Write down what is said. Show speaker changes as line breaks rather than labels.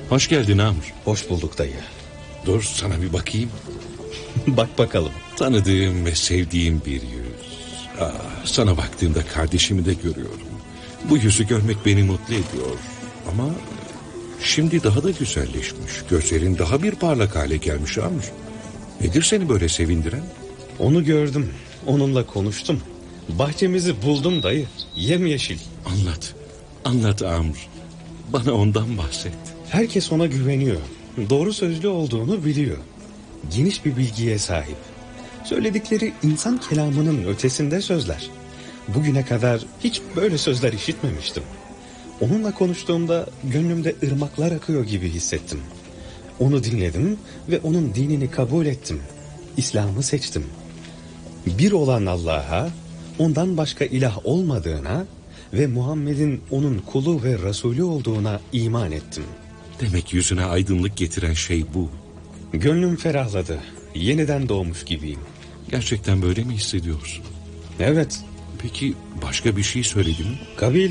Hoş geldin Amr.
Hoş bulduk dayı.
Dur sana bir bakayım.
Bak bakalım.
Tanıdığım ve sevdiğim bir yüz. Sana baktığımda kardeşimi de görüyorum. Bu yüzü görmek beni mutlu ediyor. Ama şimdi daha da güzelleşmiş. Gözlerin daha bir parlak hale gelmiş Amr. Nedir seni böyle sevindiren?
Onu gördüm. Onunla konuştum. Bahçemizi buldum dayı. Yemyeşil.
Anlat Amr. Bana ondan bahset.
Herkes ona güveniyor. Doğru sözlü olduğunu biliyor. Geniş bir bilgiye sahip. Söyledikleri insan kelamının ötesinde sözler. Bugüne kadar hiç böyle sözler işitmemiştim. Onunla konuştuğumda gönlümde ırmaklar akıyor gibi hissettim. Onu dinledim ve onun dinini kabul ettim. İslam'ı seçtim. Bir olan Allah'a, ondan başka ilah olmadığına ve Muhammed'in onun kulu ve Resulü olduğuna iman ettim.
Demek yüzüne aydınlık getiren şey bu.
Gönlüm ferahladı. Yeniden doğmuş gibiyim.
Gerçekten böyle mi hissediyorsun?
Evet.
Peki başka bir şey söyledi mi?
Kabile